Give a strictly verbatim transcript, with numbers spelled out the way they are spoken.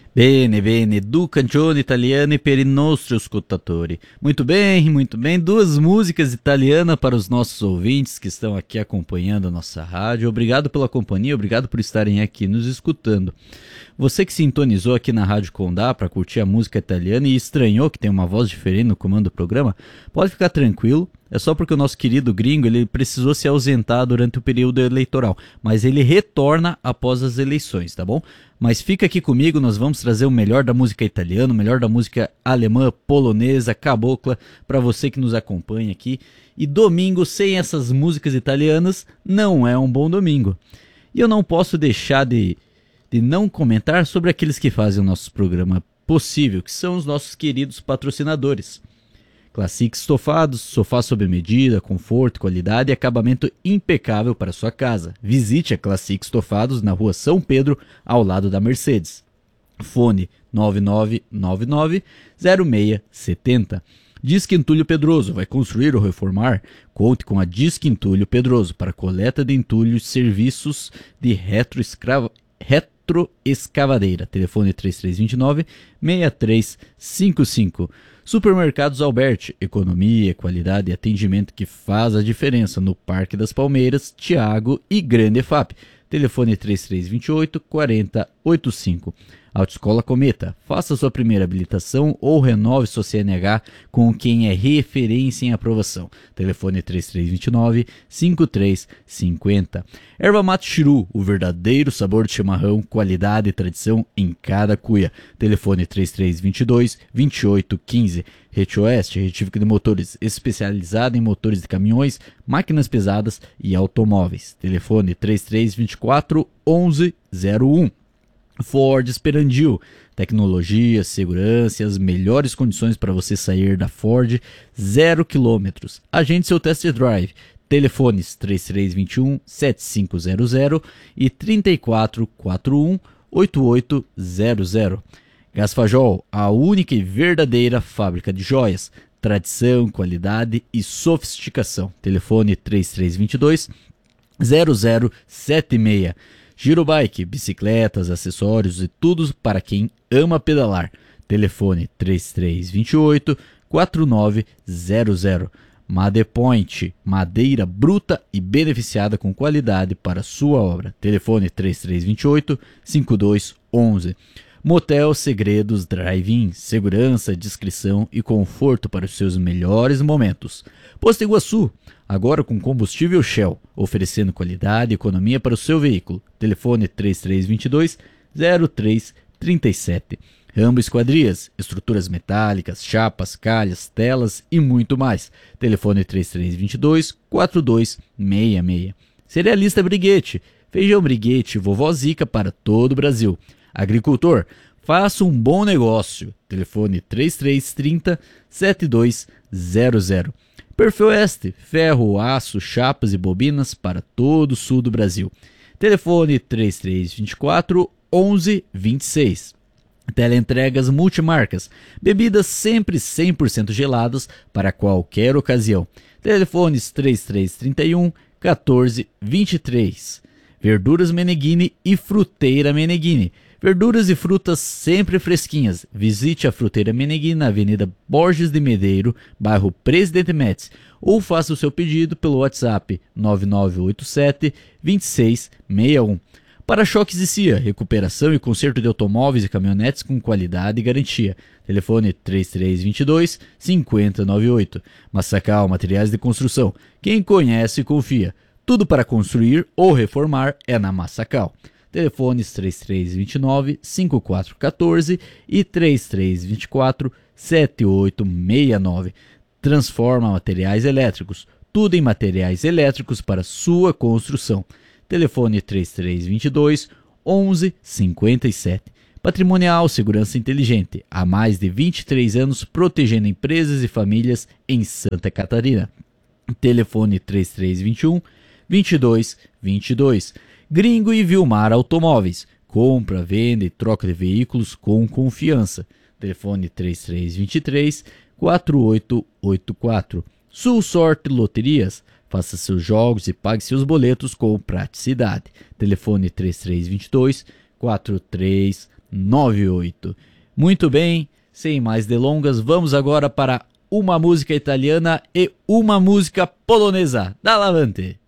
Bene, bene, du canzoni italiane per i nostri ascoltatori. Muito bem, muito bem. Duas músicas italianas para os nossos ouvintes que estão aqui acompanhando a nossa rádio. Obrigado pela companhia, obrigado por estarem aqui nos escutando. Você que sintonizou aqui na Rádio Condá para curtir a música italiana e estranhou que tem uma voz diferente no comando do programa, pode ficar tranquilo. É só porque o nosso querido gringo ele precisou se ausentar durante o período eleitoral, mas ele retorna após as eleições, tá bom? Mas fica aqui comigo, nós vamos trazer o melhor da música italiana, o melhor da música alemã, polonesa, cabocla, para você que nos acompanha aqui. E domingo sem essas músicas italianas não é um bom domingo. E eu não posso deixar de, de não comentar sobre aqueles que fazem o nosso programa possível, que são os nossos queridos patrocinadores. Classic Estofados, sofá sob medida, conforto, qualidade e acabamento impecável para sua casa. Visite a Classic Estofados na rua São Pedro, ao lado da Mercedes. Fone nove nove nove nove zero seis sete zero. Disque Entulho Pedroso, vai construir ou reformar? Conte com a Disque Entulho Pedroso para coleta de entulhos e serviços de retroescrava... retroescavadeira. Telefone três três dois nove seis três cinco cinco. Supermercados Alberti, economia, qualidade e atendimento que faz a diferença no Parque das Palmeiras, Tiago e Grande F A P. Telefone três três dois oito quatro zero oito cinco. Autoescola Cometa, faça sua primeira habilitação ou renove sua C N H com quem é referência em aprovação. Telefone três três dois nove cinco três cinco zero. Erva Mate Chiru, o verdadeiro sabor de chimarrão, qualidade e tradição em cada cuia. Telefone três três dois dois dois oito um cinco. Rete Oeste, retífica de motores, especializada em motores de caminhões, máquinas pesadas e automóveis. Telefone três três dois quatro um um zero um. Ford Esperandil, tecnologia, segurança e as melhores condições para você sair da Ford, zero quilômetros. Agende seu test drive. Telefones três três dois um sete cinco zero zero e três quatro quatro um oito oito zero zero. Gasfajol, a única e verdadeira fábrica de joias, tradição, qualidade e sofisticação. Telefone três três dois dois zero zero sete seis. Girobike, bicicletas, acessórios e tudo para quem ama pedalar. Telefone três três dois oito quatro nove zero zero. Madepoint, madeira bruta e beneficiada com qualidade para sua obra. Telefone três três dois oito cinco dois um um. Motel Segredos Drive-In, segurança, discrição e conforto para os seus melhores momentos. Posto Iguaçu, agora com combustível Shell, oferecendo qualidade e economia para o seu veículo. Telefone três três dois dois zero três três sete. Rambo Esquadrias, estruturas metálicas, chapas, calhas, telas e muito mais. Telefone três três dois dois quatro dois seis seis. Cerealista Briguete, feijão Briguete, vovó Zica para todo o Brasil. Agricultor, faça um bom negócio. Telefone três três três zero sete dois zero zero. Perfil-Oeste, ferro, aço, chapas e bobinas para todo o sul do Brasil. Telefone três três dois quatro um um dois seis. Teleentregas Multimarcas, bebidas sempre cem por cento geladas para qualquer ocasião. Telefones três três três um um quatro dois três. Verduras Meneghini e Fruteira Meneghini. Verduras e frutas sempre fresquinhas. Visite a Fruteira Meneghini na Avenida Borges de Medeiros, bairro Presidente Médici, ou faça o seu pedido pelo WhatsApp nove nove oito sete dois seis seis um. Para-choques e C I A, recuperação e conserto de automóveis e caminhonetes com qualidade e garantia. Telefone três três dois dois cinco zero nove oito. Massacal Materiais de Construção. Quem conhece, confia. Tudo para construir ou reformar é na Massacal. Telefones três três dois nove cinco quatro um quatro e três três dois quatro sete oito seis nove. Transforma Materiais Elétricos. Tudo em materiais elétricos para sua construção. Telefone três três dois dois um um cinco sete. Patrimonial Segurança Inteligente. Há mais de vinte e três anos protegendo empresas e famílias em Santa Catarina. Telefone três três dois um dois dois dois dois. Gringo e Vilmar Automóveis. Compra, venda e troca de veículos com confiança. Telefone três três dois três quatro oito oito quatro. Sul Sorte Loterias. Faça seus jogos e pague seus boletos com praticidade. Telefone três três dois dois quatro três nove oito. Muito bem, sem mais delongas, vamos agora para uma música italiana e uma música polonesa. Da Lavante.